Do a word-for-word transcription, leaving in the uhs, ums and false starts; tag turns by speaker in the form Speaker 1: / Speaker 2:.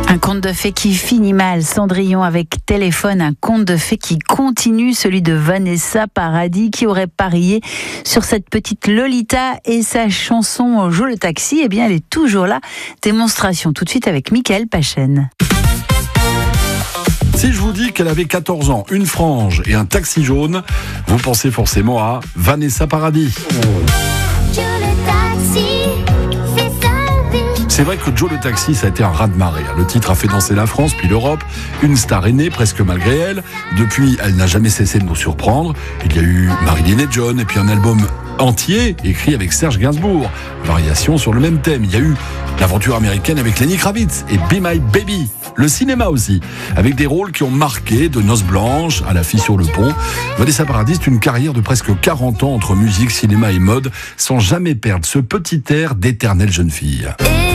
Speaker 1: Un conte de fées qui finit mal, Cendrillon avec Téléphone, un conte de fées qui continue, celui de Vanessa Paradis qui aurait parié sur cette petite Lolita et sa chanson Joue le taxi. Eh bien, elle est toujours là. Démonstration tout de suite avec Mickaël Pachen.
Speaker 2: Si je vous dis qu'elle avait quatorze ans, une frange et un taxi jaune, vous pensez forcément à Vanessa Paradis. C'est vrai que Joe le taxi, ça a été un raz-de-marée. Le titre a fait danser la France, puis l'Europe. Une star est née, presque malgré elle. Depuis, elle n'a jamais cessé de nous surprendre. Il y a eu Marilyn et John, et puis un album entier, écrit avec Serge Gainsbourg. Variation sur le même thème. Il y a eu l'aventure américaine avec Lenny Kravitz et Be My Baby. Le cinéma aussi, avec des rôles qui ont marqué, de Noces blanches à La fille sur le pont. Vanessa Paradis, c'est une carrière de presque quarante ans entre musique, cinéma et mode, sans jamais perdre ce petit air d'éternelle jeune fille.